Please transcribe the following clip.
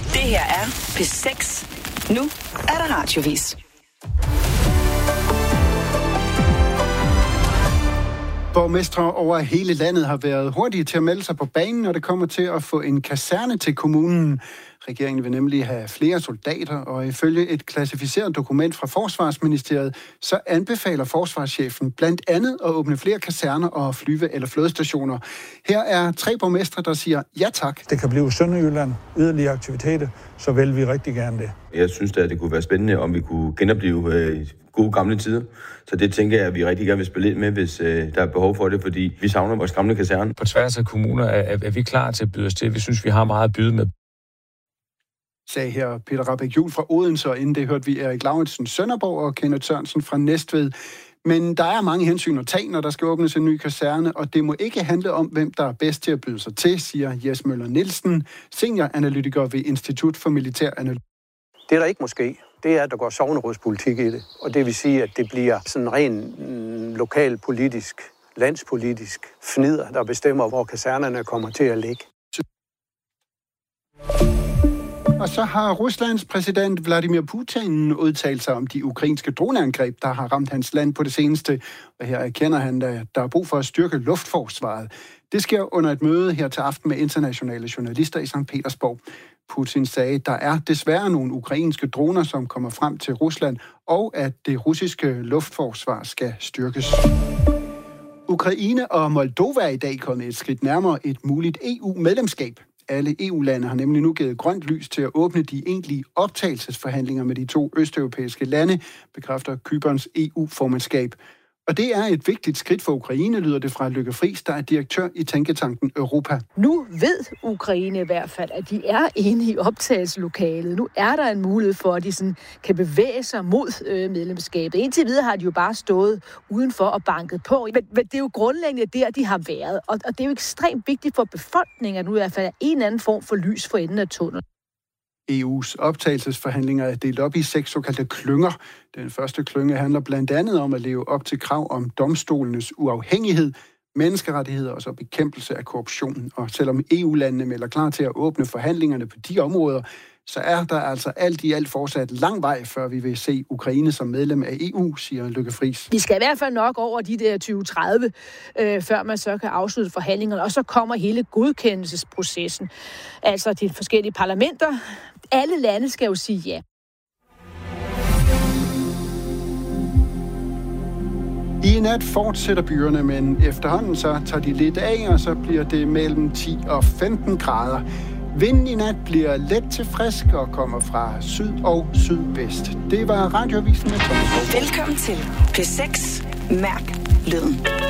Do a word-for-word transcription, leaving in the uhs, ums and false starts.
Det her er P seks. Nu er der radiovis. Borgmestre over hele landet har været hurtige til at melde sig på banen, når det kommer til at få en kaserne til kommunen. Regeringen vil nemlig have flere soldater, og ifølge et klassificeret dokument fra Forsvarsministeriet, så anbefaler forsvarschefen blandt andet at åbne flere kaserner og flyve- eller flådestationer. Her er tre borgmestre, der siger ja tak. Det kan blive Sønderjylland, yderligere aktiviteter, så vil vi rigtig gerne det. Jeg synes da, at det kunne være spændende, om vi kunne genopleve øh, gode gamle tider. Så det tænker jeg, at vi rigtig gerne vil spille ind med, hvis øh, der er behov for det, fordi vi savner vores gamle kaserne. På tværs af kommuner er, er vi klar til at byde os til. Vi synes, vi har meget at byde med. Sagde her Peter Rahbæk Juhl fra Odense, og inden det hørte vi Erik Lauritsen Sønderborg og Kenneth Sørensen fra Næstved. Men der er mange hensyn at tage, når der skal åbnes en ny kaserne, og det må ikke handle om, hvem der er bedst til at byde sig til, siger Jes Møller Nielsen, senioranalytiker ved Institut for Militær Analyse. Det der ikke måske, det er, at der går sognerådspolitik i det, og det vil sige, at det bliver sådan ren mm, lokalpolitisk, landspolitisk fnider, der bestemmer, hvor kasernerne kommer til at ligge. Og så har Ruslands præsident Vladimir Putin udtalt sig om de ukrainske droneangreb, der har ramt hans land på det seneste. Og her erkender han, at der er brug for at styrke luftforsvaret. Det sker under et møde her til aften med internationale journalister i Sankt Petersborg. Putin sagde, at der er desværre nogle ukrainske droner, som kommer frem til Rusland, og at det russiske luftforsvar skal styrkes. Ukraine og Moldova er i dag kommet et skridt nærmere et muligt E U-medlemskab. Alle E U-lande har nemlig nu givet grønt lys til at åbne de egentlige optagelsesforhandlinger med de to østeuropæiske lande, bekræfter Cyperns E U-formandskab. Og det er et vigtigt skridt for Ukraine, lyder det fra Lykke Friis, der er direktør i Tænketanken Europa. Nu ved Ukraine i hvert fald, at de er inde i optagelseslokalet. Nu er der en mulighed for, at de sådan kan bevæge sig mod øh, medlemskabet. Indtil videre har de jo bare stået udenfor og banket på. Men, men det er jo grundlæggende der, de har været. Og, og det er jo ekstremt vigtigt for befolkningen, at nu i hvert fald er en eller anden form for lys for enden af tunnelen. E U's optagelsesforhandlinger er delt op i seks såkaldte klynger. Den første klynge handler blandt andet om at leve op til krav om domstolenes uafhængighed, menneskerettigheder og så bekæmpelse af korruption. Og selvom E U-landene melder klar til at åbne forhandlingerne på de områder, så er der altså alt i alt fortsat lang vej, før vi vil se Ukraine som medlem af E U, siger Lykke Friis. Vi skal i hvert fald nok over de der tyve tredive, øh, før man så kan afslutte forhandlingerne, og så kommer hele godkendelsesprocessen. Altså de forskellige parlamenter. Alle lande skal jo sige ja. I nat fortsætter byerne, men efterhånden så tager de lidt af, og så bliver det mellem ti og femten grader. Vinden i nat bliver let til frisk og kommer fra syd og sydvest. Det var Radioavisen med Thomas Hov. Velkommen til P seks. Mærk lyden.